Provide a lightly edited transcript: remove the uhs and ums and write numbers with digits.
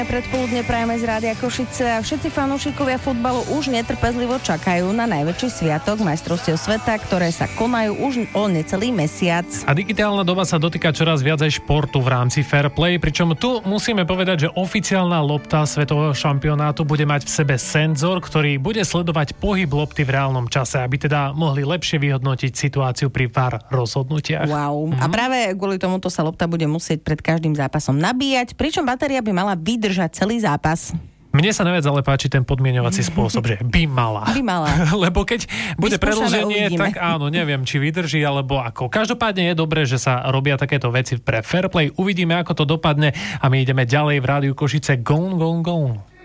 Predpoludne prajeme z Rádia Košice a všetci fanúšikovia futbalu už netrpezlivo čakajú na najväčší sviatok majstrovstiev sveta, ktoré sa konajú už o necelý mesiac. A digitálna doba sa dotýka čoraz viac aj športu v rámci Fair Play, pričom tu musíme povedať, že oficiálna lopta svetového šampionátu bude mať v sebe senzor, ktorý bude sledovať pohyb lopty v reálnom čase, aby teda mohli lepšie vyhodnotiť situáciu pri VAR rozhodnutiach. Wow. A práve kvôli tomuto sa lopta bude musieť pred každým zápasom nabíjať, pričom batéria by mala vydržať celý zápas. Mne sa najviac ale páči ten podmieňovací spôsob, že by mala. By mala. Lebo keď bude predĺženie, uvidíme. tak áno, neviem, či vydrží, alebo ako. Každopádne je dobré, že sa robia takéto veci pre Fair Play. Uvidíme, ako to dopadne a my ideme ďalej v Rádiu Košice. Gone, gone, gone.